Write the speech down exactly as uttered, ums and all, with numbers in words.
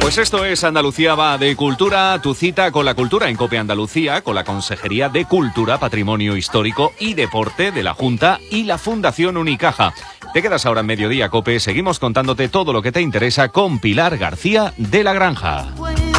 Pues esto es Andalucía va de cultura, tu cita con la cultura en COPE Andalucía, con la Consejería de Cultura, Patrimonio Histórico y Deporte de la Junta y la Fundación Unicaja. Te quedas ahora en Mediodía COPE, seguimos contándote todo lo que te interesa con Pilar García de la Granja.